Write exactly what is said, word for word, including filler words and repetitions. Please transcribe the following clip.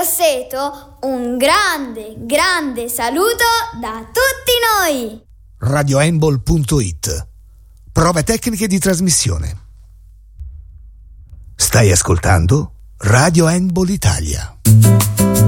Grosseto, un grande, grande saluto da tutti noi! radio handball punto it. Prove tecniche di trasmissione. Stai ascoltando Radio Handball Italia.